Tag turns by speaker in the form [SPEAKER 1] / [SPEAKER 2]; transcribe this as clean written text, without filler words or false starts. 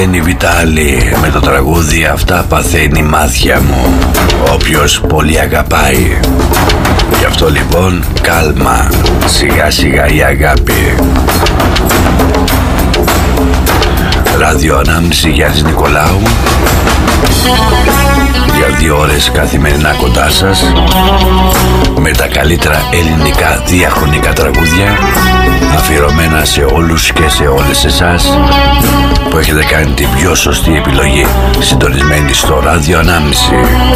[SPEAKER 1] Ελένη Βιτάλη με το τραγούδι «Αυτά παθαίνει η μάτια μου, όποιος πολύ αγαπάει». Γι' αυτό λοιπόν κάλμα, σιγά σιγά η αγάπη. Ραδιοανάμνηση Γιάννης Νικολάου, για 2 ώρες καθημερινά κοντά σας, με τα καλύτερα ελληνικά διαχρονικά τραγούδια, αφιερωμένα σε όλους και σε όλες εσάς που έχετε κάνει την πιο σωστή επιλογή, συντονισμένη στο Ραδιοανάμνηση.